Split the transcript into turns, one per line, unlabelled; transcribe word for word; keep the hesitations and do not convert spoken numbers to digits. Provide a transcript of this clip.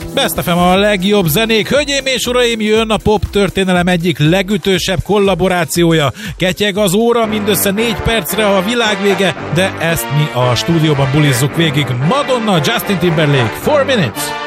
Best ef em a legjobb zenék. Hölgyeim és uraim, jön a pop történelem egyik legütősebb kollaborációja. Ketyeg az óra, mindössze négy percre a világ vége, de ezt mi a stúdióban bulizzuk végig. Madonna, Justin Timberlake, four minutes.